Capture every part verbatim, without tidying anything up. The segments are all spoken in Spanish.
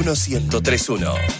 uno ciento tres punto uno.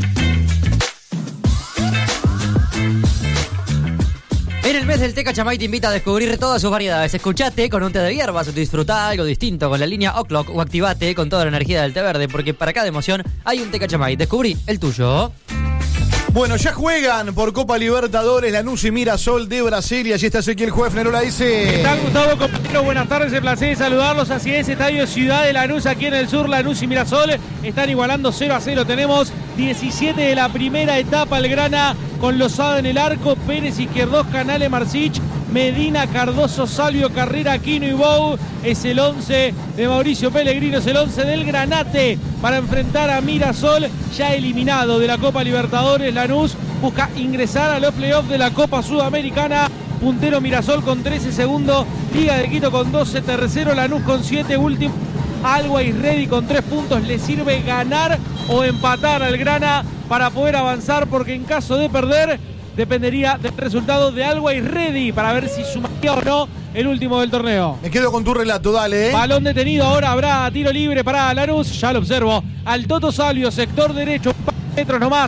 En el mes del té Cachamay te invita a descubrir todas sus variedades. Escuchate con un té de hierbas o disfrutá algo distinto con la línea O'Clock o activate con toda la energía del té verde, porque para cada emoción hay un té Cachamay. Descubrí el tuyo. Bueno, ya juegan por Copa Libertadores Lanús y Mirasol de Brasil. Y allí está Ezequiel Juefner. Hola, dice. ¿Qué tal, Gustavo? Compañero, buenas tardes, el placer de saludarlos. Así es, Estadio Ciudad de Lanús, aquí en el sur. Lanús y Mirasol están igualando cero a cero. Tenemos diecisiete de la primera etapa. El Grana con Lozada en el arco, Pérez, Izquierdos, Canale, Marcich, Medina, Cardoso, Salvio, Carrera, Aquino y Bou. Es el once de Mauricio Pellegrino, es el once del Granate para enfrentar a Mirasol, ya eliminado de la Copa Libertadores. Lanús busca ingresar a los playoffs de la Copa Sudamericana. Puntero Mirasol con trece segundos, Liga de Quito con doce, tercero Lanús con siete, último Always Ready con tres puntos. Le sirve ganar o empatar al Grana para poder avanzar, porque en caso de perder dependería del resultado de Always Ready para ver si sumaría o no el último del torneo. Me quedo con tu relato, dale. ¿eh? Balón detenido, ahora habrá tiro libre para Lanús, ya lo observo. Al Toto Salvio, sector derecho, un par de metros nomás.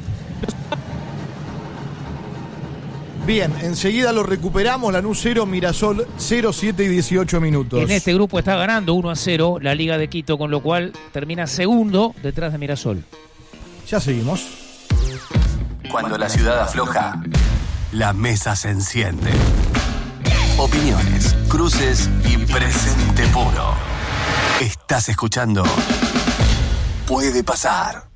Bien, enseguida lo recuperamos. Lanús cero, Mirasol cero, siete y dieciocho minutos. En este grupo está ganando uno a cero la Liga de Quito, con lo cual termina segundo detrás de Mirasol. Ya seguimos. Cuando la ciudad afloja, la mesa se enciende. Opiniones, cruces y presente puro. Estás escuchando Puede Pasar.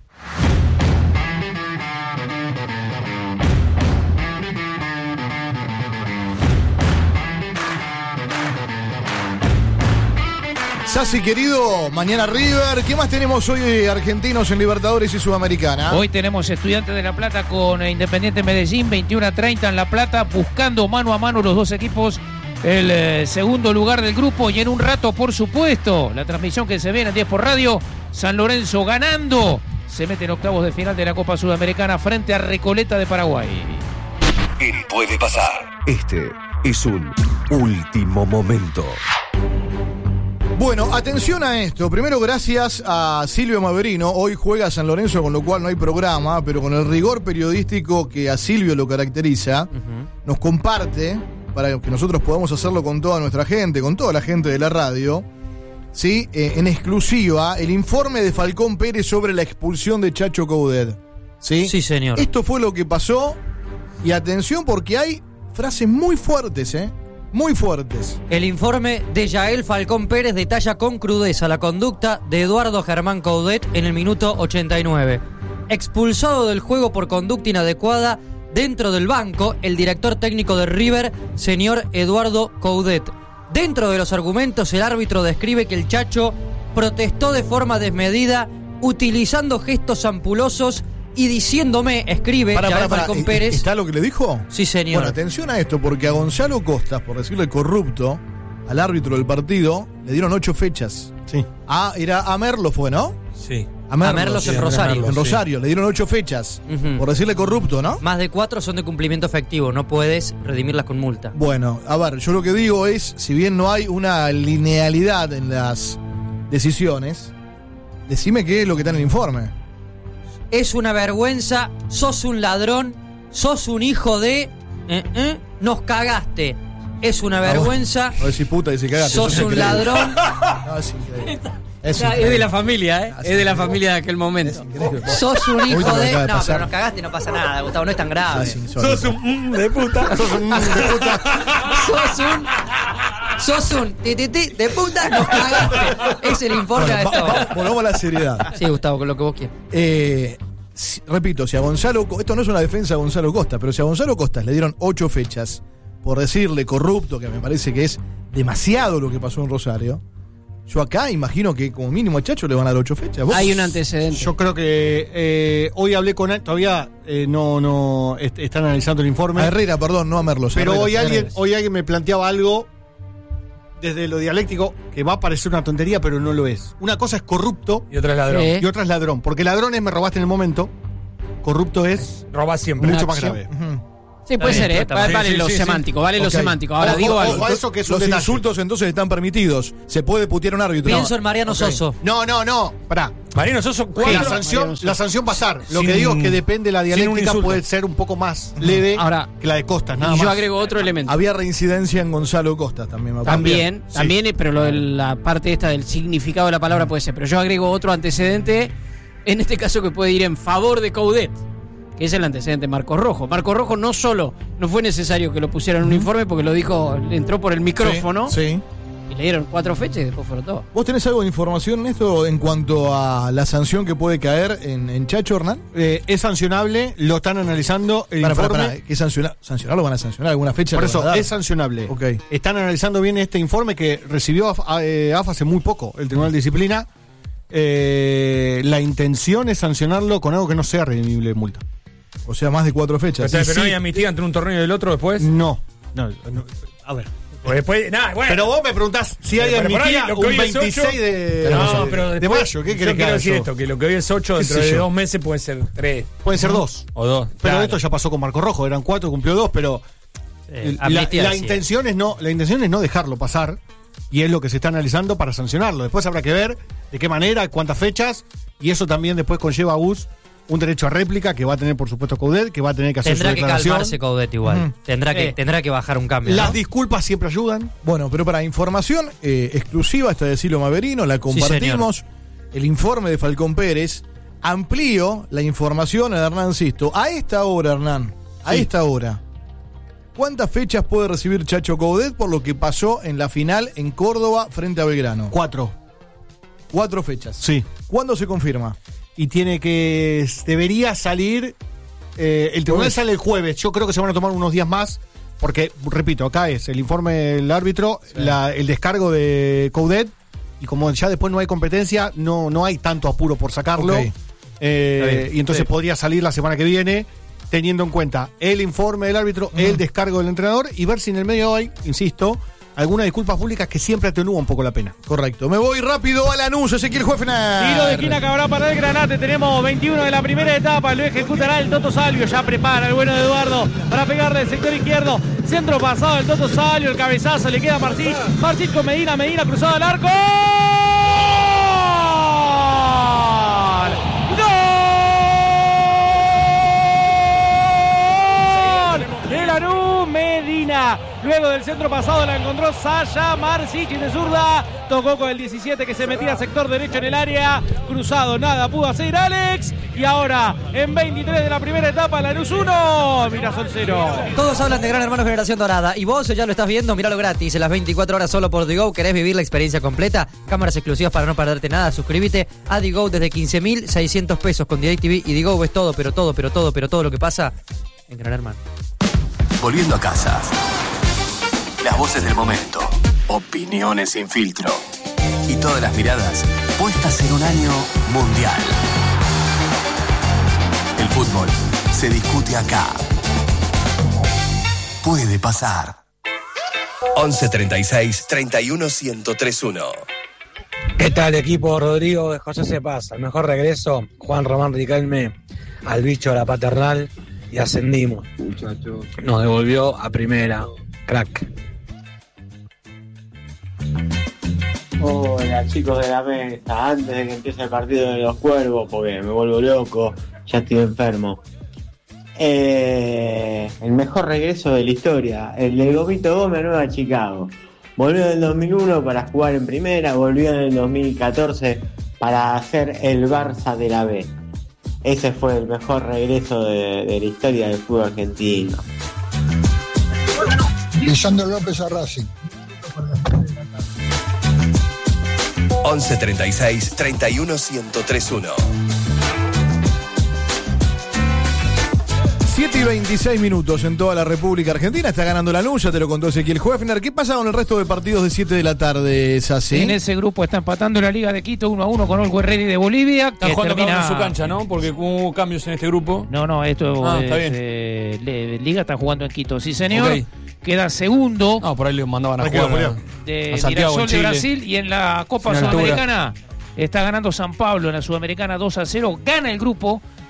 Sassi, querido, mañana River. ¿Qué más tenemos hoy, argentinos en Libertadores y Sudamericana? Hoy tenemos Estudiantes de La Plata con Independiente Medellín, veintiuno a treinta en La Plata, buscando mano a mano los dos equipos el eh, segundo lugar del grupo. Y en un rato, por supuesto, la transmisión que se ve en diez por Radio, San Lorenzo ganando, se mete en octavos de final de la Copa Sudamericana frente a Recoleta de Paraguay. En Puede Pasar, este es un último momento. Bueno, atención a esto. Primero, gracias a Silvio Maverino. Hoy juega San Lorenzo, con lo cual no hay programa, pero con el rigor periodístico que a Silvio lo caracteriza, uh-huh. nos comparte, para que nosotros podamos hacerlo con toda nuestra gente, con toda la gente de la radio, ¿sí? Eh, en exclusiva, el informe de Falcón Pérez sobre la expulsión de Chacho Coudet. ¿Sí? Sí, señor. Esto fue lo que pasó, y atención porque hay frases muy fuertes, ¿eh? Muy fuertes. El informe de Yael Falcón Pérez detalla con crudeza la conducta de Eduardo Germán Coudet en el minuto ochenta y nueve. Expulsado del juego por conducta inadecuada dentro del banco, el director técnico de River, señor Eduardo Coudet. Dentro de los argumentos, el árbitro describe que el Chacho protestó de forma desmedida, utilizando gestos ampulosos y diciéndome, escribe para, Yael para, para. Falcón Pérez. ¿Está lo que le dijo? Sí, señor. Bueno, atención a esto, porque a Gonzalo Costas, por decirle corrupto, al árbitro del partido, le dieron ocho fechas. Sí. Ah, era a Merlo fue, ¿no? Sí. A Merlo, a Merlos sí, en Rosario. Merlos, en Rosario, sí. Le dieron ocho fechas, uh-huh. por decirle corrupto, ¿no? Más de cuatro son de cumplimiento efectivo, no puedes redimirlas con multa. Bueno, a ver, yo lo que digo es, si bien no hay una linealidad en las decisiones, decime qué es lo que está en el informe. Es una vergüenza, sos un ladrón, sos un hijo de... Eh, eh, nos cagaste. Es una vergüenza. No decís puta, decís cagaste. Sos un ladrón. No, es increíble. Es, es de la familia, ¿eh? Es de la familia de aquel momento. Sos un hijo de... No, pero nos cagaste, no pasa nada, Gustavo, no es tan grave. Sos un de puta. Sos un de puta. Sos un... Sos un tititi de puta, nos cagaste. Es el informe de esto. Volvamos a la seriedad. Sí, Gustavo, con lo que vos quieras. Eh, si, repito, si a Gonzalo... Esto no es una defensa de Gonzalo Costa, pero si a Gonzalo Costas le dieron ocho fechas por decirle corrupto, que me parece que es demasiado lo que pasó en Rosario, yo acá imagino que como mínimo a Chacho le van a dar ocho fechas. ¿Vos? Hay un antecedente. Yo creo que eh, hoy hablé con él, todavía eh, no, no est- están analizando el informe. A Herrera, perdón, no a Merlos. Pero Herrera, hoy alguien, Herrera. hoy alguien me planteaba algo desde lo dialéctico que va a parecer una tontería, pero no lo es. Una cosa es corrupto y otra es ladrón. Sí. y otra es ladrón. Porque ladrón es me robaste en el momento, corrupto es robás siempre. mucho Una más acción. grave. Uh-huh. Sí, puede Está ser, bien, ¿eh? está Vale, bien. vale Sí, lo sí, sí, semántico, vale lo Ok. semántico. Ahora Ojo, digo ojo, algo. a eso que es un Los detalle. insultos entonces están permitidos. Se puede putear a un árbitro. Pienso en Mariano Ok. Soso. No, no, no. Pará. Mariano Soso, cuatro. La sanción, la sanción pasar. Lo Sin- que digo es que depende de la sin un dialéctica, insulto. puede ser un poco más leve Ahora, que la de Costas, nada Y más. yo agrego otro elemento. Había reincidencia en Gonzalo Costas también. me parece. También, Sí. también, eh, pero lo de la parte esta del significado de la palabra puede ser. Pero yo agrego otro antecedente, en este caso que puede ir en favor de Coudet, que es el antecedente Marcos Rojo. Marcos Rojo no solo no fue necesario que lo pusieran en un informe porque lo dijo, entró por el micrófono Sí, sí. y le dieron cuatro fechas y después fueron todos. ¿Vos tenés algo de información en esto en cuanto a la sanción que puede caer en, en Chacho, Hernán? Eh, es sancionable, lo están analizando. El Para, para, informe. para, ¿qué sancionar? ¿Sancionarlo van a sancionar? ¿Alguna fecha? Por le van a eso, dar? es sancionable. Ok. Están analizando bien este informe que recibió A F A, eh, A F A hace muy poco, el Tribunal de Disciplina. Eh, la intención es sancionarlo con algo que no sea redimible de multa. O sea, más de cuatro fechas. Pero, Sí, pero no sí. hay amnistía entre un torneo y el otro después. No. no, no, a ver. Pues después, nada, bueno. Pero vos me preguntás si hay Pero por ahí, amnistía lo que un hoy es veintiséis ocho, de, no, de- pero de después, mayo. ¿Qué yo querés que quiero haga decir yo? esto, que lo que hoy es ocho, ¿Qué dentro sé de yo? dos meses puede ser tres Pueden ser dos. o dos. Pero Claro. esto ya pasó con Marco Rojo, eran cuatro, cumplió dos, pero Eh, la, amnistía la decía. intención es no, la intención es no dejarlo pasar, y es lo que se está analizando para sancionarlo. Después habrá que ver de qué manera, cuántas fechas, y eso también después conlleva a U S un derecho a réplica que va a tener, por supuesto, Coudet, que va a tener que hacer Tendrá su que declaración. calmarse Coudet igual. Ujú. Tendrá que Eh. tendrá que bajar un cambio. Las ¿no? disculpas siempre ayudan. Bueno, pero para información eh, exclusiva, esta de Silvio Maverino, la compartimos. El informe de Falcón Pérez. Amplío la información a Hernán Sisto. A esta hora, Hernán, a Sí. esta hora, ¿cuántas fechas puede recibir Chacho Coudet por lo que pasó en la final en Córdoba frente a Belgrano? Cuatro. Cuatro fechas. Sí. ¿Cuándo se confirma? Y tiene que. Debería salir. eh, el tribunal Jueves. sale el jueves. Yo creo que se van a tomar unos días más. Porque, repito, acá es el informe del árbitro, la- el descargo de Coudet. Y como ya después no hay competencia, no, no hay tanto apuro por sacarlo. Ok. Eh, Está bien. y entonces Sí. podría salir la semana que viene, teniendo en cuenta el informe del árbitro, el descargo del entrenador y ver si en el medio hay, insisto, algunas disculpas públicas que siempre atenúa un poco la pena. Correcto. Me voy rápido a Lanús, Ezequiel Juefner. Tiro de esquina acabará para el Granate. Tenemos veintiuno de la primera etapa. Lo ejecutará el Toto Salvio. Ya prepara el bueno de Eduardo para pegarle del sector izquierdo. Centro pasado del Toto Salvio. El cabezazo le queda a Marcich. Marcich con Medina. Medina cruzado al arco. ¡Gol! De Lanús, Medina. Luego del centro pasado la encontró Sasha Marcich de zurda. Tocó con el diecisiete que se metía sector derecho en el área. Cruzado, nada pudo hacer Alex. Y ahora en veintitrés de la primera etapa, Lanús uno, Mirasol cero. Todos hablan de Gran Hermano Generación Dorada. Y vos ya lo estás viendo, miralo gratis. En las veinticuatro horas solo por Digo. ¿Querés vivir la experiencia completa? Cámaras exclusivas para no perderte nada. Suscríbete a Digo desde quince mil seiscientos pesos con DirecTV. Y Digo ves todo, pero todo, pero todo, pero todo lo que pasa en Gran Hermano. Volviendo a casa. Las voces del momento. Opiniones sin filtro. Y todas las miradas puestas en un año mundial. El fútbol se discute acá. Puede pasar. once treinta y seis, treinta y uno, ciento tres uno. ¿Qué tal, equipo? Rodrigo de José Se Pasa. El mejor regreso, Juan Román Riquelme al bicho de la paternal y ascendimos. Muchachos. Nos devolvió a primera. Crack. Hola chicos de la mesa, antes de que empiece el partido de los cuervos, porque me vuelvo loco, ya estoy enfermo. Eh, el mejor regreso de la historia, el de Gomito Gómez a Nueva Chicago. Volvió en el dos mil uno para jugar en primera, volvió en el dos mil catorce para hacer el Barça de la B. Ese fue el mejor regreso de, de la historia del fútbol argentino. Lisandro López a Racing. once treinta y seis, treinta y uno, ciento tres uno. siete y veintiséis minutos en toda la República Argentina. Está ganando Lanús, ya te lo contó Ezequiel Juefner. ¿Qué pasa con el resto de partidos de siete de la tarde, Sassi? En ese grupo está empatando la Liga de Quito uno a uno con Olgo Herreri de Bolivia. Están que jugando cada uno termina en su cancha, ¿no? Porque hubo cambios en este grupo. No, no, esto Ah, es, está bien. eh, le- Liga está jugando en Quito, sí señor. Ok. Queda segundo No, por ahí le mandaban a Ahí quedó, jugar Julián. de a Santiago, Mirasol en de Chile. Brasil y en la Copa Sin altura. Sudamericana está ganando San Pablo en la Sudamericana dos a cero. Gana el grupo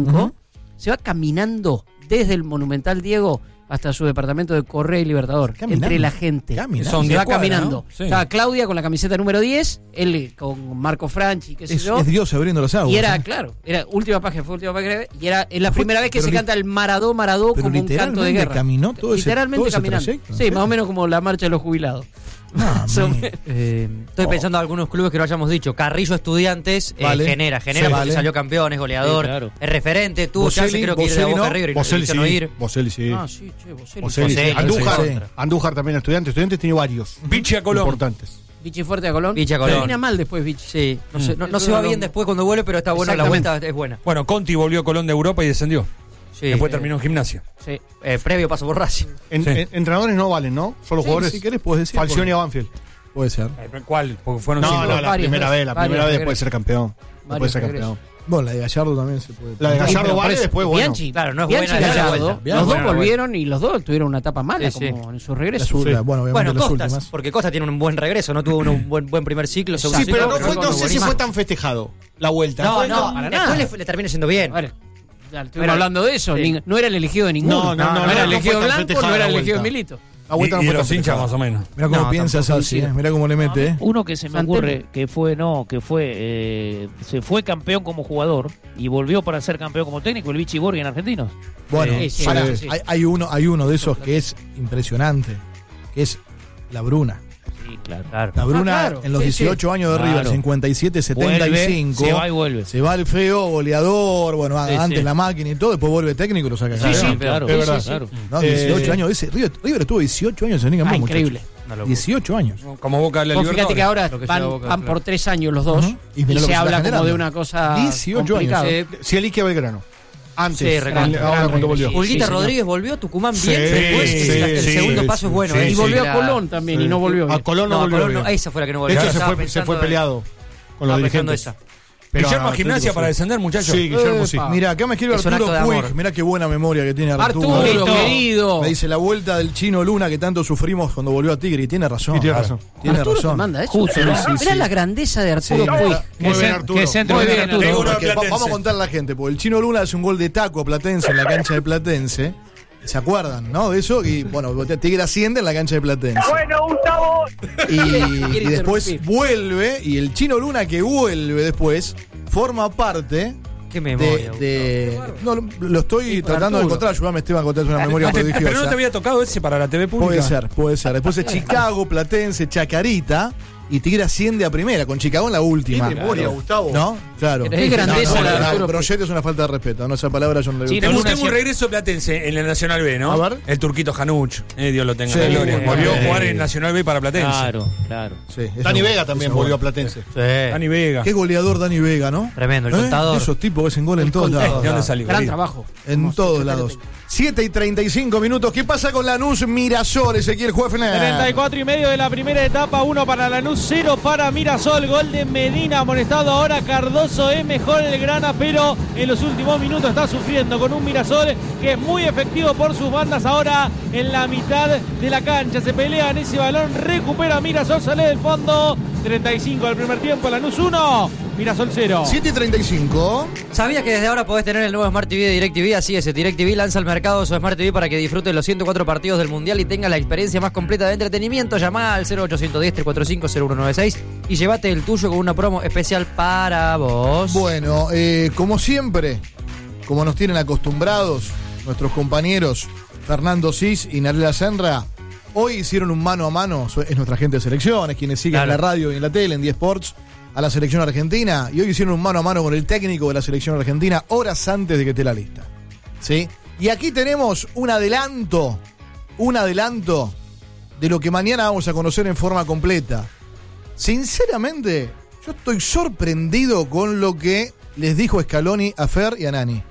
cinco, uh-huh. se va caminando desde el Monumental Diego hasta su departamento de Correa y Libertador, Caminando. entre la gente. Caminando. Son Se diez va cuadras, caminando. ¿no? Sí. Estaba Claudia con la camiseta número diez, él con Marco Franchi, qué sé Es, yo. es Dios abriendo las aguas. Y era, ¿eh? claro, era última página, fue última página, y era es la Fue- primera vez que pero se li- canta el Maradó, Maradó pero como un canto de literalmente guerra. caminó todo ese- Literalmente todo ese caminando. trayecto, ¿en Sí, serio? más o menos como la marcha de los jubilados. Ah, So- man. Eh, estoy pensando en algunos clubes que no hayamos dicho. Carrillo Estudiantes eh, Vale. genera, genera Sí, porque vale. salió campeón, es goleador, Sí, claro. es referente. Tuvo Boselli, chance, creo que ir de Boselli, Boca ¿no? River y Boselli eligió no sí. ir. Boselli sí. Ah, sí, che, Boselli. Boselli sí. Boselli, Andújar, sí. Andújar también estudiante. Estudiantes tiene varios. Vichy a Colón. Importantes. Vichy fuerte a Colón. Vichy a Colón. Termina mal después Vichy. Sí, no, Mm. sé, no, no se va bien después cuando vuelve, pero está bueno, la vuelta es buena. Bueno, Conti volvió a Colón de Europa y descendió. Sí, Después eh, terminó en Gimnasia. Sí. eh, previo paso por Racing. En- Sí. en- entrenadores no valen, ¿no? Solo Sí, jugadores. si querés puedes decir. Falcioni a Banfield. Puede ser. Eh, ¿Cuál? Porque fueron No, cinco. no, la varias primera veces, vez. La varias primera vez veces. puede ser campeón. No puede Varios ser regresos. campeón. Bueno, la de Gallardo también se puede. La de Sí, Gallardo pero vale, por eso, después bueno. Bianchi, Claro, no es Bianchi buena y la Gallardo, vuelta. Bien, los dos buena volvieron y los dos tuvieron una etapa mala Sí, sí. como en su La regreso. su- la- bueno, obviamente Bueno, las Costas, últimas. porque Costa tiene un buen regreso, no tuvo un buen, buen primer ciclo. segundo Sí, ciclo, pero no, fue, fue no sé si buenísimo. fue tan festejado la vuelta. No, Fue no, como- para nada. nada. Después le, le termina yendo bien. A ver, ya estuvimos Pero- hablando de eso. sí. ni- No era el elegido de ninguno. No, no, no, no, no, era el no elegido fue tan Blanco, no festejada era el la elegido vuelta. Milito. La vuelta Y, no y fue de tan los hinchas festejada. más o menos. Mira cómo No, piensa tampoco Sassi, sí. eh. Mira cómo le mete. eh. Uno que se me Santero. ocurre que fue, no, que fue, eh, se fue campeón como jugador y volvió para ser campeón como técnico, el Vichy Borghi en Argentinos. Bueno, Sí, sí, pará, sí, sí. Hay, hay uno, hay uno de esos que es impresionante, que es la Bruna. Sí, claro. Claro. La Bruna Ah, claro. en los Sí, dieciocho sí. años de Claro. River, cincuenta y siete setenta y cinco. Vuelve, se va y vuelve. Se va el feo, goleador, bueno, Sí, antes sí. la máquina y todo, después vuelve técnico y lo saca Sí, campeón. sí, claro. Es verdad. Sí, claro. No, Eh, dieciocho años. Ese, River, River estuvo dieciocho años en Liga Ah, Campeón, increíble. muchachos. dieciocho años. Como Boca de la Vos fíjate Libertadores. que ahora Lo que van, lleva Boca, van claro. por tres años los dos Ujú. Y y, mirá lo que se se habla está como de generando. una cosa dieciocho años. complicada. Eh, Si elique Belgrano. Antes. Sí, recontra, ahora gran cuando volvió. regreso. Pulguita Sí, señor. Rodríguez volvió, Tucumán Sí, bien, después sí, el, el sí, segundo sí, paso es bueno. sí, eh, Y sí, volvió la- a Colón también y no volvió A bien. Colón no, No, volvió Colón no, bien. esa fue la que no De volvió. hecho, Ahora se estaba fue, se pensando fue de- peleado con los estaba pensando dirigentes. esa. Pero Guillermo a Gimnasia Atlético para fue. descender, muchachos. Sí, Guillermo sí. Epa. Mira, acá me escribe Es un Arturo acto de Puig. amor. Mira qué buena memoria que tiene Arturo. Arturo, Listo. querido. Me dice la vuelta del Chino Luna que tanto sufrimos cuando volvió a Tigre. Y tiene razón. Y tiene razón. Tiene Arturo te razón. manda eso. Justo, ¿no? Sí, Mirá sí. la grandeza de Arturo Sí, Puig. mira. Qué Muy bien, cen- Arturo. qué centro Muy que bien, tiene Arturo. Tengo uno de Porque va- Platense. vamos a contarle a la gente, porque el Chino Luna hace un gol de taco a Platense en la cancha de Platense. ¿Se acuerdan, no? De eso. Y bueno, Tigre asciende en la cancha de Platense. Bueno, Gustavo. Y, Quiere y después interrumpir. vuelve. Y el Chino Luna que vuelve después forma parte Qué memoria. de. de- no, lo- lo estoy tratando de Arturo. encontrar. Ayúdame, Esteban, a contar una memoria Ah, te- prodigiosa. pero no te había tocado ese para la T V pública. Puede ser, puede ser. Después es Chicago, Platense, Chacarita. Y Tigre asciende a primera, con Chicago en la última. Qué memoria, Gustavo. ¿No? Claro. Qué grandeza No, no, la de no, Arturo. Brochete es una falta de respeto. No, esa palabra yo no le Sí, gusta. no, Tengo, Luna tengo un siempre- regreso Platense en el Nacional B, ¿no? A ver. El turquito Januch. Eh, Dios lo tenga Sí, en la gloria. muy Volvió bien. a jugar en Nacional B para Platense. Claro, claro. Sí, esa Dani es Vega buena, también esa es volvió a buena. Platense. Sí. Dani Vega. Qué goleador Dani Vega, ¿no? Tremendo, el ¿Eh? contador. Esos tipos que hacen gol en todos ¿De lados. dónde salió? Gran querido? trabajo. En todos lados. siete y treinta y cinco minutos. ¿Qué pasa con Lanús Mirasol, Ezequiel Juefner? treinta y cuatro y medio de la primera etapa, uno para Lanús, cero para Mirasol, gol de Medina, amonestado ahora Cardoso, es mejor el Grana, pero en los últimos minutos está sufriendo con un Mirasol que es muy efectivo por sus bandas, ahora en la mitad de la cancha, se pelean ese balón, recupera Mirasol, sale del fondo, treinta y cinco del primer tiempo, Lanús uno, Mirasol cero. siete y treinta y cinco. ¿Sabías que desde ahora podés tener el nuevo Smart T V de DirecTV? Así es, DirecTV lanza al mercado su Smart T V para que disfrutes los ciento cuatro partidos del Mundial y tengas la experiencia más completa de entretenimiento. Llama al cero ochocientos diez, trescientos cuarenta y cinco, cero uno noventa y seis y llévate el tuyo con una promo especial para vos. Bueno, eh, como siempre, como nos tienen acostumbrados nuestros compañeros Fernando Cis y Narela Senra, hoy hicieron un mano a mano, es nuestra gente de selecciones, quienes siguen Claro. en la radio y en la tele, en diez Sports, a la selección argentina, y hoy hicieron un mano a mano con el técnico de la selección argentina horas antes de que esté la lista. ¿Sí? Y aquí tenemos un adelanto, un adelanto de lo que mañana vamos a conocer en forma completa. Sinceramente, yo estoy sorprendido con lo que les dijo Scaloni a Fer y a Nani.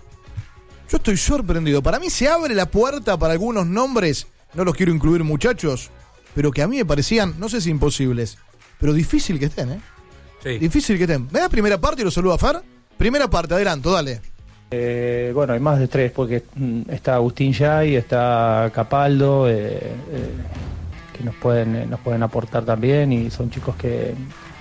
Yo estoy sorprendido. Para mí se abre la puerta para algunos nombres, no los quiero incluir, muchachos, pero que a mí me parecían, no sé si imposibles, pero difícil que estén, ¿eh? Sí. Difícil que estén. ¿Me das primera parte y lo saludo a Fer? Primera parte, adelanto, dale. Eh, bueno, hay más de tres porque mm, está Agustín Yay, está Capaldo, eh, eh, que nos pueden, eh, nos pueden aportar también y son chicos que,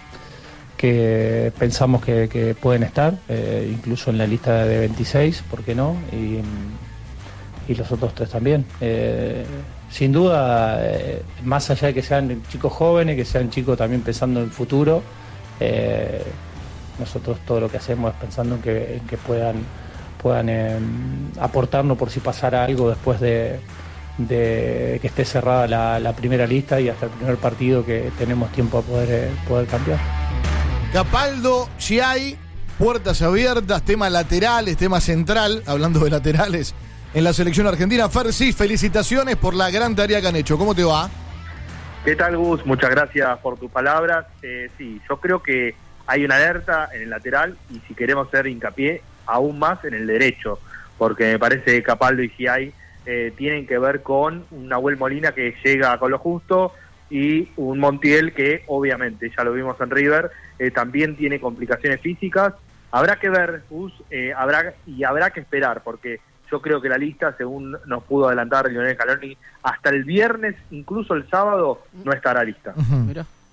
que pensamos que, que pueden estar, eh, incluso en la lista de veintiséis, ¿por qué no? Y, y los otros tres también. Eh, sin duda, eh, más allá de que sean chicos jóvenes, que sean chicos también pensando en el futuro, eh, nosotros todo lo que hacemos es pensando en que, en que puedan, puedan eh, aportarnos por si pasara algo después de, de que esté cerrada la, la primera lista y hasta el primer partido que tenemos tiempo a poder, eh, poder cambiar. Capaldo, Giai, puertas abiertas, tema laterales, tema central, hablando de laterales, en la selección argentina. Fer, sí, felicitaciones por la gran tarea que han hecho. ¿Cómo te va? ¿Qué tal, Gus? Muchas gracias por tus palabras. Eh, sí, yo creo que hay una alerta en el lateral y si queremos hacer hincapié, aún más en el derecho, porque me parece que Capaldo y Giai eh, tienen que ver con un Nahuel Molina que llega con lo justo y un Montiel que obviamente, ya lo vimos en River, eh, también tiene complicaciones físicas. Habrá que ver, Gus, eh, habrá y habrá que esperar, porque yo creo que la lista, según nos pudo adelantar Lionel Scaloni, hasta el viernes, incluso el sábado, no estará lista. Uh-huh.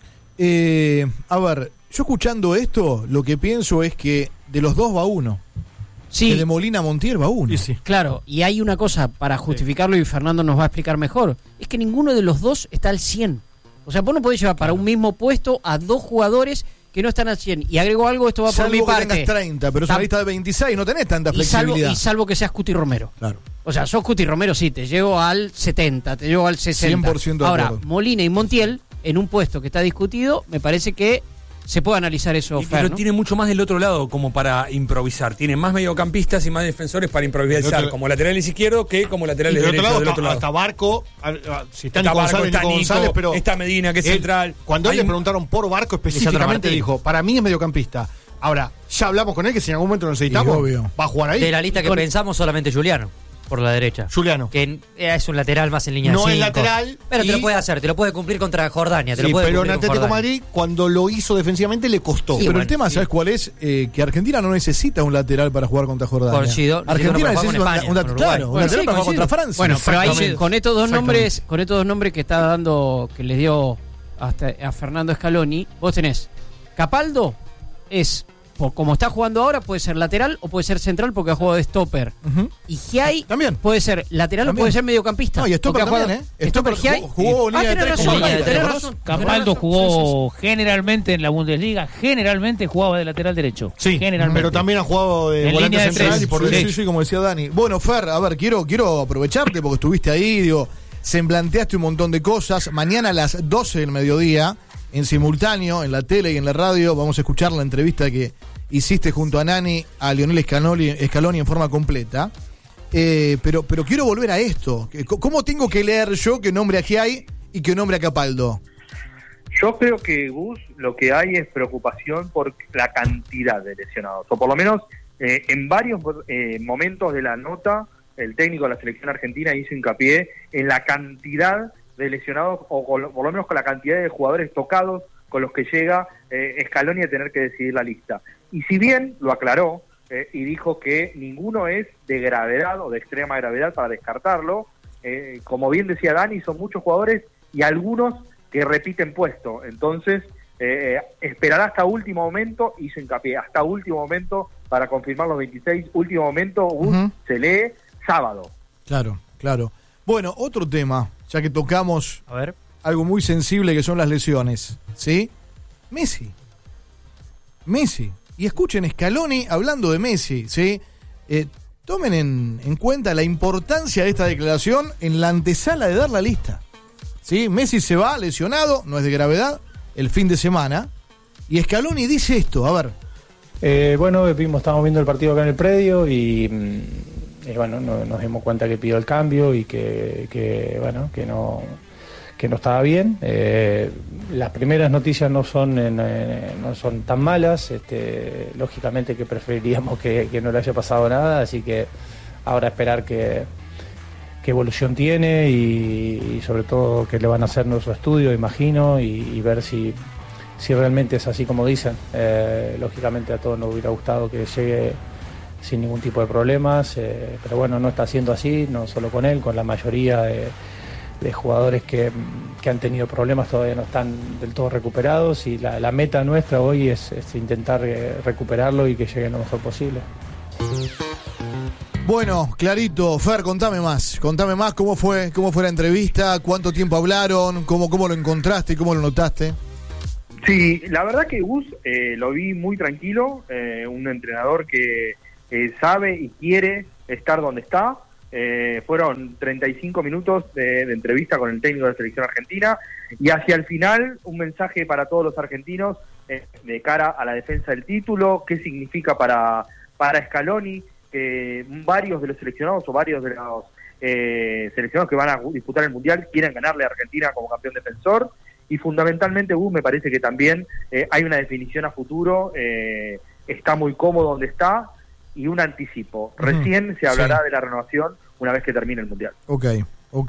eh, a ver, yo escuchando esto, lo que pienso es que de los dos va uno. Sí. Que de Molina a Montiel va uno. Sí, sí. Claro, y hay una cosa para justificarlo y Fernando nos va a explicar mejor. Es que ninguno de los dos está al cien. O sea, vos no podés llevar para un mismo puesto a dos jugadores que no están al cien. Y agrego algo, esto va Salvo por mi que parte. tengas treinta, pero es una lista de veintiséis, no tenés tanta y salvo, flexibilidad. y salvo que seas Cuti Romero. Claro. O sea, sos Cuti Romero, sí, te llevo al setenta, te llevo al sesenta. cien por ciento de Ahora, acuerdo. Molina y Montiel, en un puesto que está discutido, me parece que se puede analizar eso, Y- Fer, Pero ¿no? tiene mucho más del otro lado como para improvisar. Tiene más mediocampistas y más defensores para improvisar, otro- como laterales izquierdos que como Y laterales del otro derechos lado, del hasta, otro lado. hasta Barco, a- a- si está, Está Nico Barco, González, está Nico Nico, González, pero está Medina, que es él- central. Cuando a él Hay le un- preguntaron por Barco Lisandro específicamente, Martín. dijo, para mí es mediocampista. Ahora, ya hablamos con él que si en algún momento lo necesitamos, Y obvio. va a jugar ahí. De la lista que Con- pensamos, solamente Juliano, por la derecha. Juliano. Que es un lateral más en línea No de es cinco. lateral Pero te y- lo puede hacer, te lo puede cumplir contra Jordania. Te Sí, lo puede pero en cumplir con Atlético Jordania. Madrid, cuando lo hizo defensivamente, le costó. Sí, pero bueno, el tema, sí. ¿sabes cuál es? Eh, que Argentina no necesita un lateral para jugar contra Jordania. Por si do- Argentina para jugar con necesita un- España, un, con lateral, Uruguay. claro, un Bueno, lateral sí, para jugar coincido. contra Francia. Bueno, pero ahí Exactamente. con estos dos Exactamente. nombres, con estos dos nombres que está dando, que les dio hasta a Fernando Scaloni, vos tenés Capaldo es po- como está jugando ahora, puede ser lateral o puede ser central porque ha jugado de stopper. Ujú. Y Giai También. puede ser lateral También. o puede ser mediocampista. No, y Stopper porque ha también, jugado- ¿eh? Stopper Stopper Giai. jugó- jugó Ah, línea de tenés tres razón, con Gaia, ¿te tenés acordás? razón. Capaldo Tenés razón. jugó generalmente en la Bundesliga, generalmente jugaba de lateral derecho. Sí, generalmente. pero también ha jugado de En volante línea de central tres. y por Sí, derecho. sí, sí, como decía Dani. Bueno, Fer, a ver, quiero, quiero aprovecharte porque estuviste ahí, digo, semblanteaste un montón de cosas. Mañana a las doce del mediodía, en simultáneo, en la tele y en la radio, vamos a escuchar la entrevista que hiciste junto a Nani a Lionel Scaloni, Scaloni en forma completa. Eh, pero, pero quiero volver a esto. ¿Cómo tengo que leer yo que nombre a Giai y que nombre a Capaldo? Yo creo que, Gus, lo que hay es preocupación por la cantidad de lesionados, o por lo menos eh, en varios eh, momentos de la nota, el técnico de la selección argentina hizo hincapié en la cantidad de lesionados, o con- por lo menos con la cantidad de jugadores tocados con los que llega eh, Scaloni a tener que decidir la lista. Y si bien lo aclaró eh, y dijo que ninguno es de gravedad o de extrema gravedad para descartarlo, eh, como bien decía Dani, son muchos jugadores y algunos que repiten puesto. Entonces, eh, esperará hasta último momento, hizo hincapié, hasta último momento para confirmar los veintiséis. Último momento, Gus, Ujú. se lee sábado. Claro, claro. Bueno, otro tema, ya que tocamos A ver. algo muy sensible que son las lesiones, ¿sí? Messi. Messi. Y escuchen Scaloni hablando de Messi, ¿sí? Eh, tomen en, en cuenta la importancia de esta declaración en la antesala de dar la lista. ¿Sí? Messi se va lesionado, no es de gravedad, el fin de semana. Y Scaloni dice esto, a ver. Eh, bueno, vimos, estábamos viendo el partido acá en el predio y, mm, y bueno, no- nos dimos cuenta que pidió el cambio y que, que, bueno, que no que no estaba bien. Eh, las primeras noticias no son en, eh, no son tan malas. Este, lógicamente que preferiríamos que, que no le haya pasado nada, así que ahora esperar que qué evolución tiene y, y sobre todo que le van a hacer nuestro estudio, imagino, y, y ver si si realmente es así como dicen. Eh, lógicamente a todos nos hubiera gustado que llegue sin ningún tipo de problemas, eh, pero bueno, no está siendo así, no solo con él, con la mayoría de, de jugadores que, que han tenido problemas todavía no están del todo recuperados y la, la meta nuestra hoy es, es intentar eh, recuperarlo y que llegue lo mejor posible. Bueno, clarito. Fer, contame más. Contame más cómo fue, cómo fue la entrevista, cuánto tiempo hablaron, cómo, cómo lo encontraste, cómo lo notaste. Sí, la verdad que Gus eh, lo vi muy tranquilo, eh, un entrenador que eh, sabe y quiere estar donde está. Eh, fueron treinta y cinco minutos de, de entrevista con el técnico de la selección argentina y hacia el final un mensaje para todos los argentinos eh, de cara a la defensa del título, qué significa para, para Scaloni, que varios de los seleccionados o varios de los eh, seleccionados que van a disputar el Mundial quieren ganarle a Argentina como campeón defensor. Y fundamentalmente, Gus, me parece que también eh, hay una definición a futuro, eh, está muy cómodo donde está, y un anticipo. Recién mm, se hablará sí. de la renovación una vez que termine el Mundial. Ok, ok.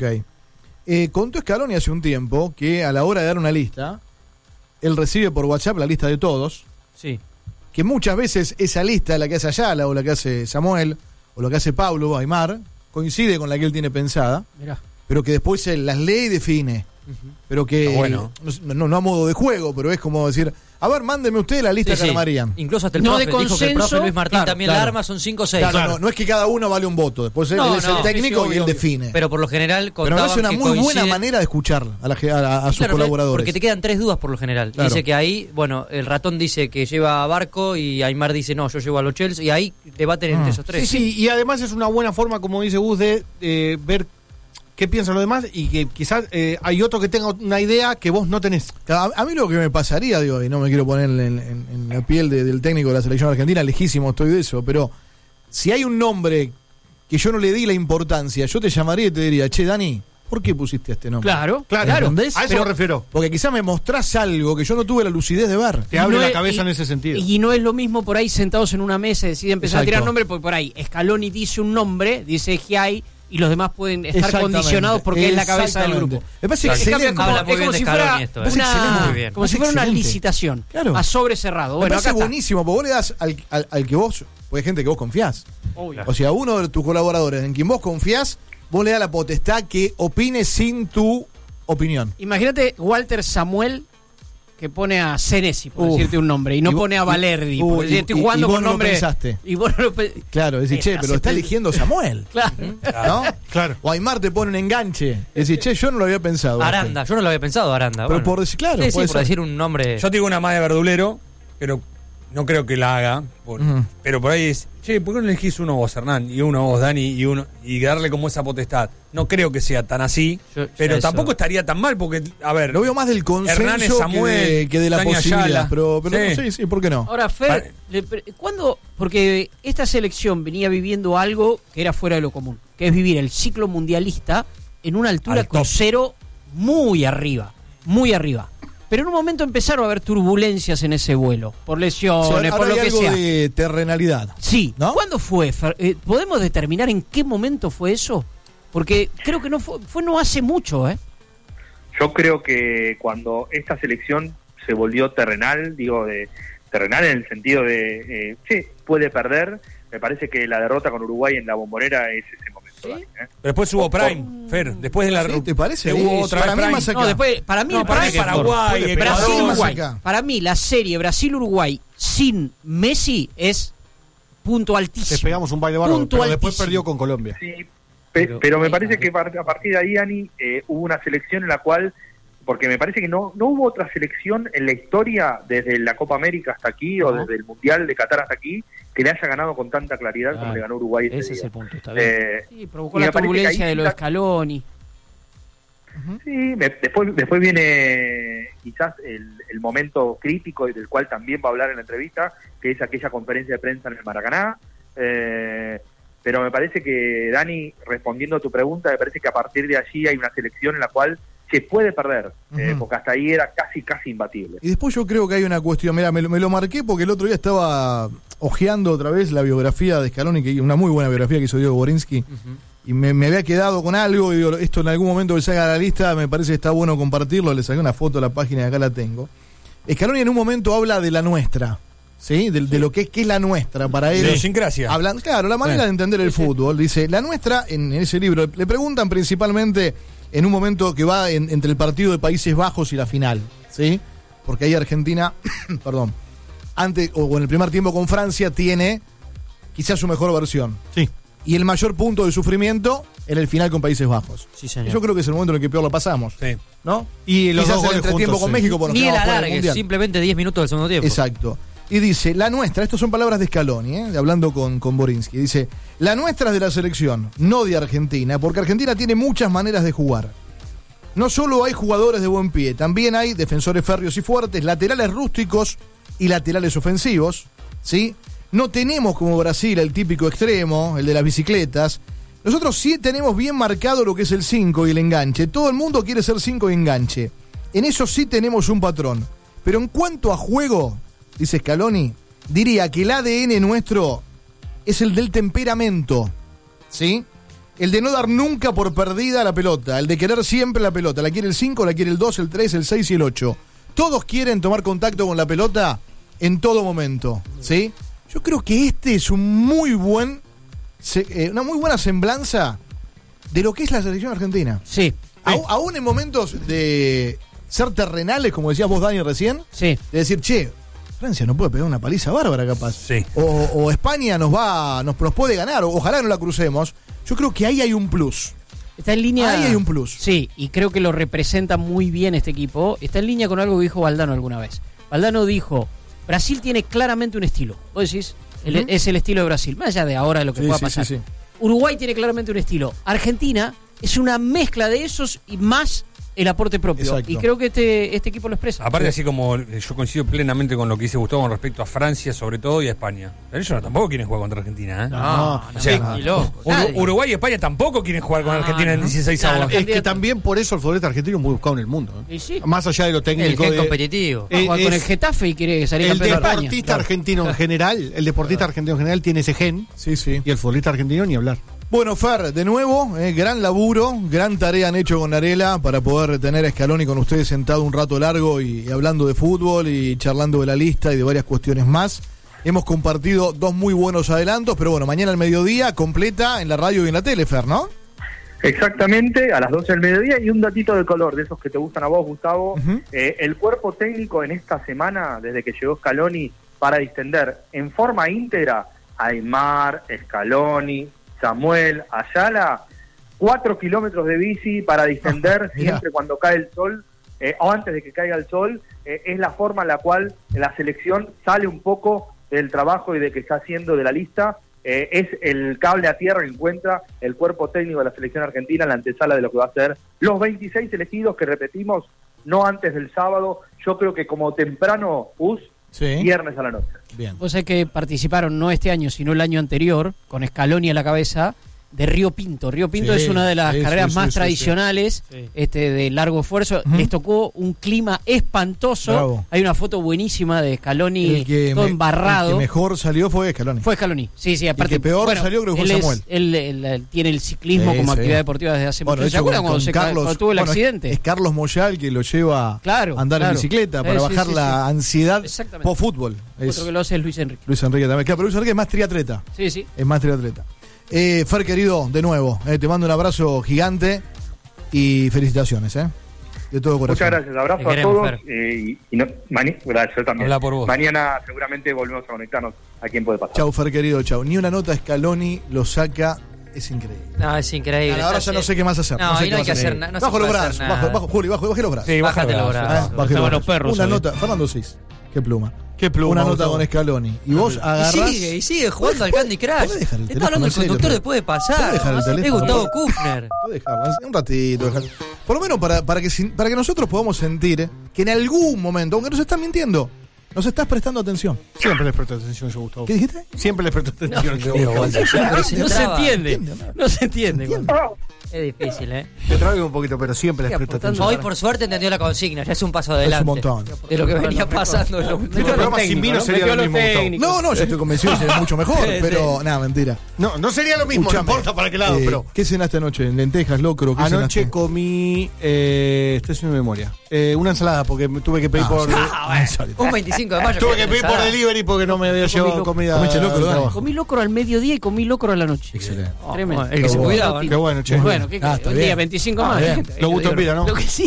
Eh, contó Scaloni hace un tiempo que a la hora de dar una lista, él recibe por WhatsApp la lista de todos. Sí. Que muchas veces esa lista, la que hace Ayala o la que hace Samuel o lo que hace Pablo Aimar, coincide con la que él tiene pensada, Mirá. pero que después él las lee y define. Uh-huh. Pero que, bueno. no, no, no a modo de juego, pero es como decir, a ver, mándeme usted la lista sí, que armarían. Sí. Incluso hasta el no profe de consenso, dijo que el profe Luis Martín claro, también claro. la arma, son cinco o seis. Claro, no, no es que cada uno vale un voto, después no, él es no, el técnico sí, sí, y él obvio. define. Pero por lo general contaban Pero es una que muy buena coincide... manera de escuchar a, la, a, a sus claro, colaboradores. Porque te quedan tres dudas por lo general. Claro. Dice que ahí, bueno, el ratón dice que lleva a Barco y Aimar dice no, yo llevo a los Chelsea, y ahí debaten entre Ah. esos tres. Sí, sí, y además es una buena forma, como dice Gus, de eh, ver qué piensan los demás y que quizás eh, hay otro que tenga una idea que vos no tenés. A, a mí lo que me pasaría, digo, y no me quiero poner en, en, en la piel de, del técnico de la selección argentina, lejísimo estoy de eso, pero si hay un nombre que yo no le di la importancia, yo te llamaría y te diría, che, Dani, ¿por qué pusiste este nombre? Claro, claro. ¿Entendés? A eso Pero, me refiero. Porque quizás me mostrás algo que yo no tuve la lucidez de ver. Te abre no la es, cabeza y, en ese sentido. Y no es lo mismo por ahí sentados en una mesa y decide empezar Exacto. a tirar nombres, porque por ahí Scaloni dice un nombre, dice Giai, y los demás pueden estar Exactamente. condicionados porque es la cabeza del grupo. Me parece En excelente. cambio, como, Habla muy es como bien si de fuera Scaloni esto, eh. una, Muy bien. como si Me fuera parece una excelente. licitación Claro. a sobre cerrado. Me Bueno, parece acá está. buenísimo, porque vos le das al, al, al que vos, porque hay gente que vos confiás. Obvio. O sea, a uno de tus colaboradores en quien vos confiás, vos le das la potestad que opine sin tu opinión. Imagínate Walter Samuel que pone a Senesi, por Uf. decirte un nombre, y no Y vos- pone a Valerdi, y- uh, porque y- decir, estoy y- jugando y vos con no lo nombre. pensaste. Y vos no lo pe- Claro, decís, Eh, che, pero hace está pe- eligiendo Samuel. Claro. ¿No? Claro. O Aimar te pone un enganche. Decís, che, yo no lo había pensado. Aranda, yo no lo había pensado, Aranda. Pero bueno. por decir, claro, Sí, sí, puede por ser. decir un nombre. Yo te digo una más de verdulero, pero no creo que la haga. Por- Ujú. Pero por ahí es, che, ¿por qué no elegís uno vos, Hernán? Y uno vos, Dani, y uno y darle como esa potestad? No creo que sea tan así, Yo- pero eso- tampoco estaría tan mal, porque, a ver, Lo veo más del consenso Hernández, que, Samuel, de, que de la Dani posibilidad. Ayala. Pero, pero Sí. sí, sí, ¿por qué no? Ahora, Fer, Para- le pre- ¿cuándo? Porque esta selección venía viviendo algo que era fuera de lo común, que es vivir el ciclo mundialista en una altura Al top. crucero muy arriba, muy arriba. Pero en un momento empezaron a haber turbulencias en ese vuelo, por O lesiones, sea, por ahora lo hay que algo sea. de terrenalidad. Sí, ¿no? ¿cuándo fue? Fer? Eh, ¿Podemos determinar en qué momento fue eso? Porque creo que no fue, fue no hace mucho, ¿eh? Yo creo que cuando esta selección se volvió terrenal, digo, de terrenal en el sentido de, eh, sí, puede perder, me parece que la derrota con Uruguay en la Bombonera es ese momento. Dani, ¿eh? pero después hubo Prime, Fer, después de la... ¿Sí? ¿Te parece? Hubo Sí, otra para vez mí Prime. más acá. No, después, para mí, No, el para mí Prime- Paraguay, Puede- Ecuador. Brasil-Uruguay. más acá. Para mí, la serie Brasil-Uruguay sin Messi es punto altísimo. Les pegamos un baile bárbaro, Punto pero después altísimo. perdió con Colombia. Sí, pe- pero, Pero- me parece que par- a partir de ahí, Dani, eh, hubo una selección en la cual, porque me parece que no no hubo otra selección en la historia, desde la Copa América hasta aquí, o No. desde el Mundial de Qatar hasta aquí, que le haya ganado con tanta claridad como Claro. le ganó Uruguay ese, Ese es día. el punto, está bien. Eh, Sí, provocó y la me parece que turbulencia ahí de lo de quizás- Scaloni. Sí, me- después, después viene quizás el, el momento crítico y del cual también va a hablar en la entrevista, que es aquella conferencia de prensa en el Maracaná. Eh, pero me parece que, Dani, respondiendo a tu pregunta, me parece que a partir de allí hay una selección en la cual se puede perder, eh, Ujú. porque hasta ahí era casi, casi imbatible. Y después yo creo que hay una cuestión, mira, me, lo- me lo marqué porque el otro día estaba hojeando otra vez la biografía de Scaloni, que una muy buena biografía que hizo Diego Borinsky, y me, me había quedado con algo, y digo, esto en algún momento que salga a la lista, me parece que está bueno compartirlo, le saqué una foto a la página y acá la tengo. Scaloni en un momento habla de la nuestra, ¿sí? De, de lo que es, que es la nuestra para él. Idiosincrasia. Hablan, claro, la manera Bueno. de entender el fútbol. Dice, la nuestra, en, en ese libro, le preguntan principalmente en un momento que va en- entre el partido de Países Bajos y la final, ¿sí? Porque ahí Argentina, perdón, antes o en el primer tiempo con Francia tiene quizás su mejor versión. Sí. y el mayor punto de sufrimiento en el final con Países Bajos. Sí, señor. Yo creo que es el momento en el que peor lo pasamos. Sí. ¿No? Y los Quizás dos el goles entretiempo juntos, con sí. México por nos Ni el quedamos fuera del alargue, Mundial. simplemente diez minutos del segundo tiempo. Exacto. Y dice, la nuestra, estas son palabras de Scaloni, ¿eh? hablando con, con Borinsky, dice, la nuestra es de la selección, no de Argentina, porque Argentina tiene muchas maneras de jugar. No solo hay jugadores de buen pie, también hay defensores férreos y fuertes, laterales rústicos y laterales ofensivos, ¿sí? No tenemos como Brasil el típico extremo, el de las bicicletas. Nosotros sí tenemos bien marcado lo que es el cinco y el enganche. Todo el mundo quiere ser cinco y enganche. En eso sí tenemos un patrón. Pero en cuanto a juego, dice Scaloni, diría que el A D N nuestro es el del temperamento, ¿sí? El de no dar nunca por perdida la pelota, el de querer siempre la pelota. La quiere el cinco, la quiere el dos, el tres, el seis y el ocho. Todos quieren tomar contacto con la pelota en todo momento, ¿sí? Yo creo que este es un muy buen, una muy buena semblanza de lo que es la selección argentina. Sí. A, aún en momentos de ser terrenales, como decías vos, Dani, recién, sí. de decir, che, Francia nos puede pegar una paliza bárbara capaz. Sí. O, o España nos va, nos, nos puede ganar, o, ojalá no la crucemos. Yo creo que ahí hay un plus. Está en línea. Ahí hay un plus. Sí, y creo que lo representa muy bien este equipo. Está en línea con algo que dijo Valdano alguna vez. Valdano dijo, Brasil tiene claramente un estilo. Vos decís, el, uh-huh. es el estilo de Brasil, más allá de ahora de lo que sí, pueda sí, pasar. Sí, sí. Uruguay tiene claramente un estilo. Argentina es una mezcla de esos y más el aporte propio. Exacto. Y creo que este, este equipo lo expresa. Aparte, así como yo coincido plenamente con lo que dice Gustavo con respecto a Francia, sobre todo, y a España. Pero ellos tampoco quieren jugar contra Argentina, ¿eh? No, no, o sea, no, ni loco. Ur- Uruguay y España tampoco quieren jugar con no, Argentina en no. dieciséis No, avos. Es que también por eso el futbolista argentino es muy buscado en el mundo. ¿eh? ¿Y sí? Más allá de lo técnico. El gen de, competitivo. Eh, jugar con es, el Getafe y quiere salir el campeón de España. deportista Claro. argentino en general, el deportista argentino en general tiene ese gen. Sí, sí. Y el futbolista argentino ni hablar. Bueno, Fer, de nuevo, eh, gran laburo, gran tarea han hecho con Arela para poder tener a Scaloni con ustedes sentado un rato largo y, y hablando de fútbol y charlando de la lista y de varias cuestiones más. Hemos compartido dos muy buenos adelantos, pero bueno, mañana al mediodía completa en la radio y en la tele, Fer, ¿no? Exactamente, a las doce del mediodía. Y un datito de color, de esos que te gustan a vos, Gustavo. Uh-huh. eh, el cuerpo técnico en esta semana, desde que llegó Scaloni, para distender en forma íntegra a Aymar, Scaloni, Samuel, Ayala, cuatro kilómetros de bici para distender ah, siempre cuando cae el sol, eh, o antes de que caiga el sol. Eh, es la forma en la cual la selección sale un poco del trabajo y de que está haciendo de la lista. Eh, es el cable a tierra que encuentra el cuerpo técnico de la selección argentina en la antesala de lo que va a ser los veintiséis elegidos, que repetimos, no antes del sábado. Yo creo que como temprano, U S, Sí. viernes a la noche. Bien. Vos sabés que participaron no este año, sino el año anterior, con Scaloni a la cabeza, de Río Pinto. Río Pinto Sí, es una de las sí, carreras sí, más sí, sí, tradicionales, sí. este de largo esfuerzo. Uh-huh. Les tocó un clima espantoso. Bravo. Hay una foto buenísima de Scaloni El que todo me- embarrado. El que mejor salió fue Scaloni. Fue Scaloni. Sí, sí, aparte. que peor bueno, salió creo que fue él es- Samuel. él, él, él tiene el ciclismo Sí, como sí. actividad deportiva desde hace Bueno, mucho de tiempo. ¿Se hecho, acuerdan con- cuando, con se ca- Carlos, cuando tuvo el bueno, accidente? Es, es Carlos Moyal que lo lleva Claro, a andar claro. en bicicleta para Sí, sí, bajar sí, la sí. ansiedad Exactamente. post-fútbol. Es Otro que lo hace es Luis Enrique. Luis Enrique también. Claro, pero Luis Enrique es más triatleta. Sí, sí. Es más triatleta. Eh, Fer, querido, de nuevo, eh, te mando un abrazo gigante y felicitaciones, ¿eh? De todo corazón. Muchas gracias, abrazo Te a queremos, todos. Fer. eh, y, y no, mani- gracias, yo también. Habla por vos. Mañana seguramente volvemos a conectarnos a quien puede pasar. Chau, Fer, querido, chau. Ni una nota Scaloni lo saca, es increíble. No, es increíble. Ahora ya no sé qué más hacer. No, sé y qué no hay más que hacer hacer. nada. No se Bajo los puede brazos, hacer bajo, nada. bajo, Juli, bajo, baje los brazos. Sí, baja Bájate los los brazos. brazos. Ah, baje Estaban los los perros, Una hoy. nota, Fernando Cis. Qué pluma. Qué pluma, Una nota Gustavo. con Scaloni. Y vos Y agarrás. sigue, y sigue jugando al ¿Podés- Candy Crush. podés dejar el Está teléfono, hablando el en serio, conductor pero- después de pasar. ¿Podés dejar el Es teléfono? Gustavo Kufner. Podés dejarlo, un ratito. dejarlo. Por lo menos para, para, que, sin- para que nosotros podamos sentir que en algún momento, aunque nos están mintiendo, nos estás prestando atención. Siempre les presto atención yo, Gustavo. ¿Qué dijiste? Siempre les presto atención yo. Pero si No se traba. entiende. entiende, No se entiende. Gonzalo. Es difícil, ¿eh? Te traigo un poquito, pero siempre les Sigue presto apuntando. atención. Hoy, por suerte, entendió la consigna. Ya es un paso adelante. Es un montón. De lo que venía pasando en los Este últimos programa sin vino sería lo mismo, Gustavo. No, no, yo estoy convencido de que es mucho mejor, pero nada, mentira. No, no sería lo mismo, Escuchame, no importa para qué lado, eh, pero. ¿Qué cenaste anoche? ¿Lentejas, locro? ¿Qué Anoche cenaste? comí. Eh, estoy sin memoria. Eh, una ensalada, porque me tuve que pedir Ah, por. sí. Ah, bueno. Un veinticinco de mayo. Tuve que pedir por Ensalada. delivery porque no me había llevado locro. comida. Comiste locro, al Dani. trabajo. Comí locro al mediodía y comí locro a la noche. Excelente. Tremendo. El que se cuidaba. Qué bueno, che. Bueno, ¿qué Ah, está un día bien. veinticinco Ah, más. bien. Lo gusto en vida, ¿no? Lo que sí.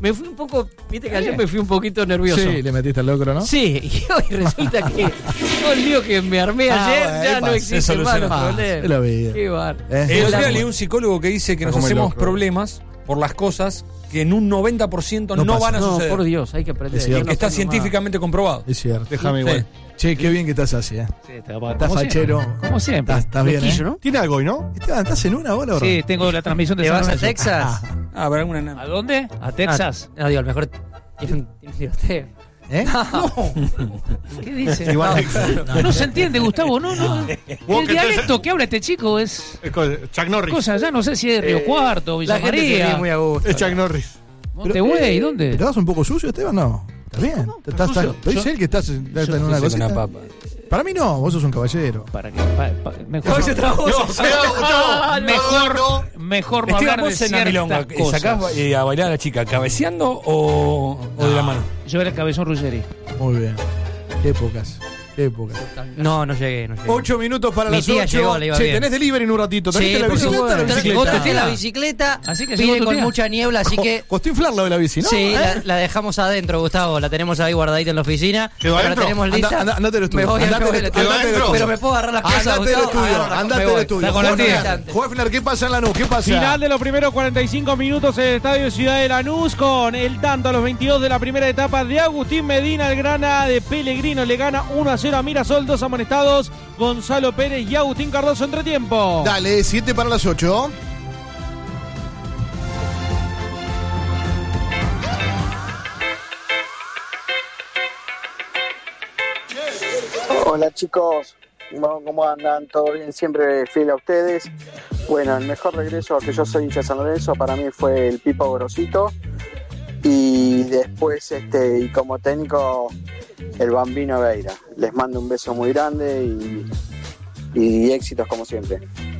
Me fui un poco, viste que ayer me fui un poquito nervioso. Sí, le metiste al locro, ¿no? Sí, y hoy resulta que todo el lío que me armé Ah, ayer bueno, ya no pasa, existe se más soluciona. los Ah, problemas. es la vida. Qué bar. Eh. El otro día La- leí un psicólogo que dice que nos Como el hacemos loco. problemas por las cosas que en un noventa por ciento no, No pasa. van a No, suceder. por Dios, hay que aprender. Es cierto. Yo no que está aprendo científicamente comprobado. Es cierto. Déjame Sí. igual. Che, qué bien que estás así, ¿eh? Sí, está, Estás como fachero. siempre. Como siempre. Estás, estás bien, ¿eh? Fresquillo, ¿no? Tiene algo hoy, ¿no? Esteban, ¿estás en una bola o Sí, tengo la transmisión de ¿Te San vas a Lorenzo. Texas? Ah, para alguna. ¿A dónde? ¿A Texas? Ah, no, digo, a lo mejor tiene un tiene un tiroteo. ¿Eh? ¿Qué dice? Igual no, Texas. no se entiende, Gustavo, no, no. El Walker dialecto Texas. que habla este chico es Es co- Chuck Norris. cosa, ya no sé si es Río Eh, Cuarto, Villa La gente se ríe María, muy a gusto. Es Chuck Norris. Montevideo, ¿dónde? ¿Te vas un poco sucio, Esteban? No. ¿Estás bien? ¿Estás, estás, sucio. ¿Lo dice Yo- él que estás, estás Yo en no una sé con cosita? una papa. Para mí no, vos sos un caballero. Para que, pa- pa- mejor, Oye, otra voz. Ah, mejor, mejor no Esteban, hablar de vos en la milonga, ciertas eh, cosas. ¿sacás eh, a bailar a la chica cabeceando o, o de la mano? Yo era el cabezón Ruggeri. Muy bien. Qué épocas. Qué épocas. No, no llegué, no llegué. Ocho minutos para Mi las tía ocho. llegó, le iba Che, bien. tenés delivery en un ratito. ¿Trajiste Sí, la por bicicleta o la supuesto. bicicleta? Vos traje la bicicleta, Así que llegó vine tu con tía. mucha niebla, así que... Costó inflarla de la bici, ¿no? Sí, ¿Eh? la, la dejamos adentro, Gustavo. La tenemos ahí guardadita en la oficina. ¿Quedó Pero la adentro? tenemos Anda- lista. anda- andate al estudio. Me voy a- Andate me voy al al estudio. estudio. Andate al estudio. Pero me puedo agarrar las cosas, Andate al Gustavo. estudio. Agarro- Andate me al voy. estudio. Está con la Juan- tía. Juanfner, ¿qué pasa en la nube? ¿Qué pasa? Final de los primeros cuarenta y cinco minutos en el Estadio Ciudad de Lanús con el tanto a los veintidós de la primera etapa de Agustín Medina. El grana de Pellegrino le gana uno a cero a Mirasol. Dos amonestados, Gonzalo Pérez y Agustín Cardoso entre tiempo. Dale, siete para las ocho. Hola chicos, ¿Cómo cómo andan? ¿Todo bien? Siempre fiel a ustedes. Bueno, el mejor regreso, que yo soy hincha de San Lorenzo, para mí fue el Pipo Grosito. Y después, este, y como técnico, el Bambino Veira. Les mando un beso muy grande y, y éxitos como siempre.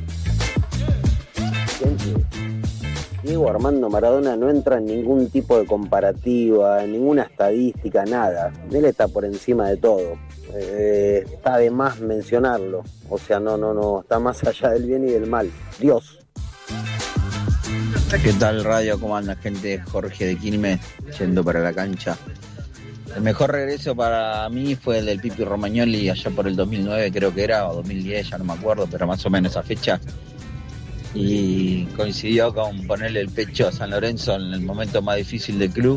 Diego Armando Maradona no entra en ningún tipo de comparativa, en ninguna estadística, nada. Él está por encima de todo. Eh, está de más mencionarlo. O sea, no, no, no, está más allá del bien y del mal. Dios. ¿Qué tal, radio? ¿Cómo anda, gente? Jorge de Quilmes, yendo para la cancha. El mejor regreso para mí fue el del Pipi Romagnoli allá por el dos mil nueve, creo que era, o dos mil diez, ya no me acuerdo, pero más o menos esa fecha. Y coincidió con ponerle el pecho a San Lorenzo en el momento más difícil del club.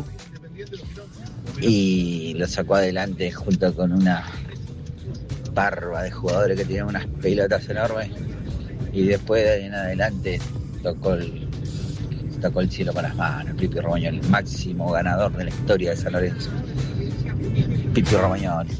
Y lo sacó adelante junto con una parva de jugadores que tenían unas pelotas enormes. Y después de ahí en adelante tocó el, tocó el cielo con las manos. Pipi Romagnoli, el máximo ganador de la historia de San Lorenzo. Pipi Romagnoli.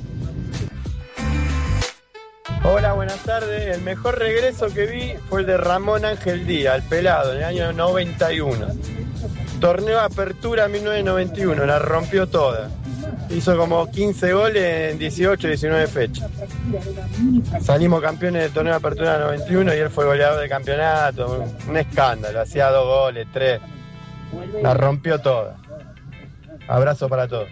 Hola, buenas tardes. El mejor regreso que vi fue el de Ramón Ángel Díaz, el pelado, en el año noventa y uno. Torneo Apertura mil novecientos noventa y uno, la rompió toda. Hizo como quince goles en dieciocho, diecinueve fechas. Salimos campeones del Torneo Apertura noventa y uno y él fue goleador del campeonato. Un escándalo, hacía dos goles, tres. La rompió toda. Abrazo para todos.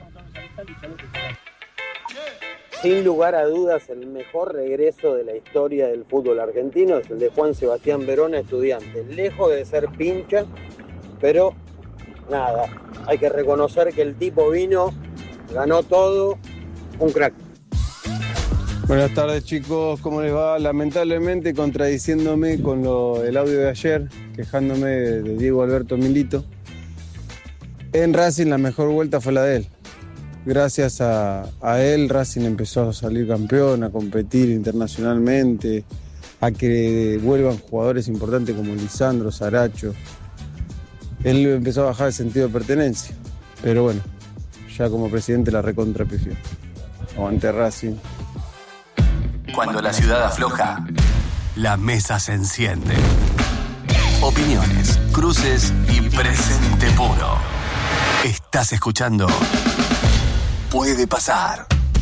Sin lugar a dudas, el mejor regreso de la historia del fútbol argentino es el de Juan Sebastián Verona, Estudiantes. Lejos de ser pincha, pero nada, hay que reconocer que el tipo vino, ganó todo, un crack. Buenas tardes, chicos, ¿cómo les va? Lamentablemente contradiciéndome con lo, el audio de ayer, quejándome de, de Diego Alberto Milito. En Racing la mejor vuelta fue la de él. Gracias a, a él, Racing empezó a salir campeón, a competir internacionalmente, a que vuelvan jugadores importantes como Lisandro, Saracho. Él empezó a bajar el sentido de pertenencia, pero bueno, ya como presidente la recontrapifió. Aguante Racing. Cuando la ciudad afloja, la mesa se enciende. Opiniones, cruces y presente puro. Estás escuchando Puede Pasar.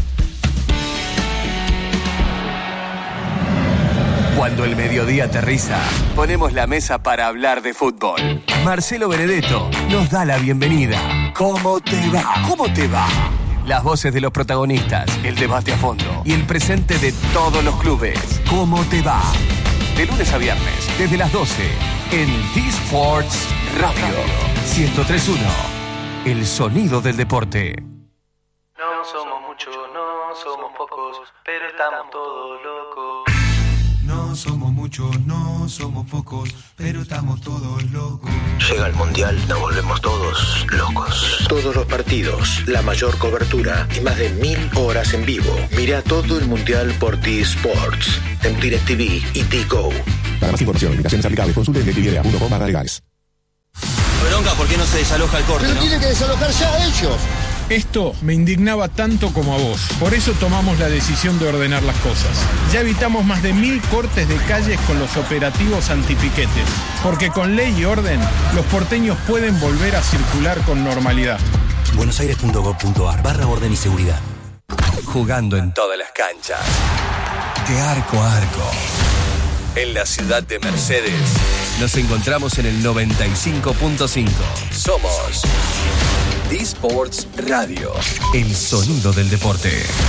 Cuando el mediodía aterriza, ponemos la mesa para hablar de fútbol. Marcelo Benedetto nos da la bienvenida. ¿Cómo te va? ¿Cómo te va? Las voces de los protagonistas, el debate a fondo y el presente de todos los clubes. ¿Cómo te va? De lunes a viernes, desde las doce, en T-Sports Radio ciento tres punto uno. el sonido del deporte. No somos muchos, no somos pocos, pero estamos todos locos. No somos muchos, no somos pocos, pero estamos todos locos. Llega el Mundial, nos volvemos todos locos. Todos los partidos, la mayor cobertura y más de mil horas en vivo. Mira todo el Mundial por T-Sports, en DirecTV y T-Go. Para más información, invitaciones aplicables, consulte en directv punto com barra legales. Bronca, ¿por qué no se desaloja el corte? Pero ¿no? tiene que desalojar ya ellos. Esto me indignaba tanto como a vos. Por eso tomamos la decisión de ordenar las cosas. Ya evitamos más de mil cortes de calles con los operativos antipiquetes. Porque con ley y orden, los porteños pueden volver a circular con normalidad. buenosaires punto gov punto ar barra orden y seguridad. Jugando en todas las canchas. De arco a arco. En la ciudad de Mercedes. Nos encontramos en el noventa y cinco punto cinco. Somos T-Sports Radio, el sonido del deporte.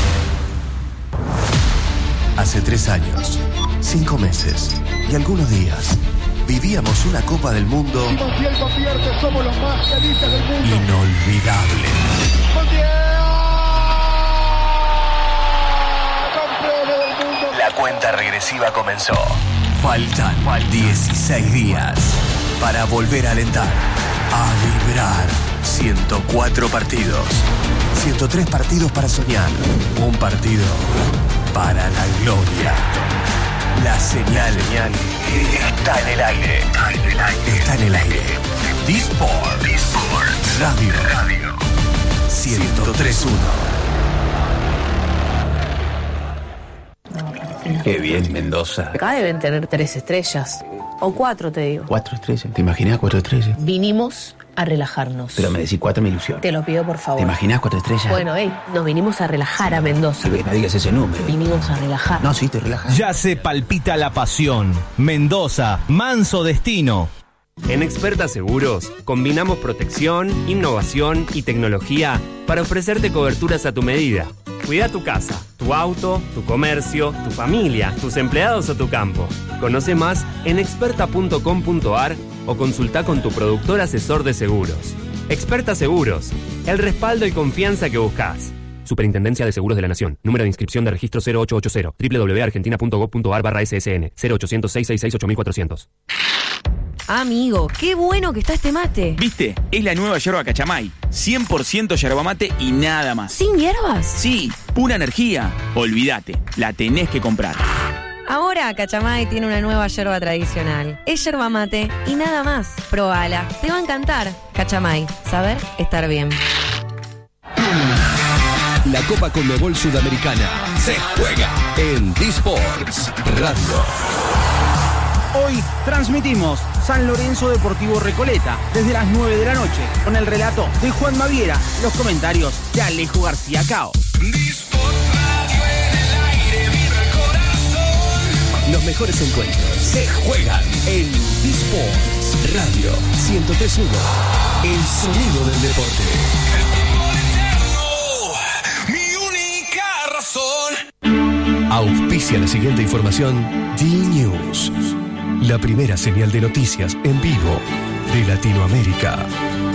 Hace tres años, cinco meses y algunos días, vivíamos una Copa del Mundo inolvidable. La cuenta regresiva comenzó. Faltan dieciséis días para volver a alentar, a vibrar. ciento cuatro partidos, ciento tres partidos para soñar, un partido para la gloria. La señal está en el aire, está en el aire, está en el aire. T-Sports Radio, Radio ciento tres punto uno. Qué bien, Mendoza. Acá deben tener tres estrellas. O cuatro, te digo. Cuatro estrellas. ¿Te imaginas cuatro estrellas? Vinimos a relajarnos. Pero me decís cuatro, me ilusiona. Te lo pido, por favor. ¿Te imaginas cuatro estrellas? Bueno, hey, nos vinimos a relajar a Mendoza. No digas ese número. Vinimos a relajar. No, sí, te relajas. Ya se palpita la pasión. Mendoza, manso destino. En Experta Seguros, combinamos protección, innovación y tecnología para ofrecerte coberturas a tu medida. Cuida tu casa, tu auto, tu comercio, tu familia, tus empleados o tu campo. Conoce más en experta punto com punto ar o consulta con tu productor asesor de seguros. Experta Seguros, el respaldo y confianza que buscas. Superintendencia de Seguros de la Nación. Número de inscripción de registro cero ocho ocho cero. doble u doble u doble u punto argentina punto gov punto ar barra ese ese ene. cero ochocientos, seiscientos sesenta y seis, ocho mil cuatrocientos. Amigo, qué bueno que está este mate. ¿Viste? Es la nueva yerba Cachamay. cien por ciento yerba mate y nada más. ¿Sin hierbas? Sí, pura energía. Olvídate, la tenés que comprar. Ahora Cachamay tiene una nueva yerba tradicional. Es yerba mate y nada más. Probala, te va a encantar. Cachamay, saber estar bien. La Copa Conmebol Sudamericana se juega en T-Sports Radio. Hoy transmitimos San Lorenzo Deportivo Recoleta desde las nueve de la noche con el relato de Juan Maviera, los comentarios de Alejo García Cao. Los mejores encuentros se juegan en T-Sports Radio ciento tres punto uno, el sonido del deporte. Auspicia la siguiente información D-News, la primera señal de noticias en vivo de Latinoamérica.